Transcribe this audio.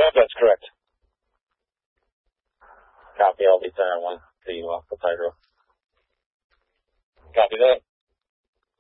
Yeah, that's correct. Copy, I'll be center 1 to you off the tightrope. Copy that.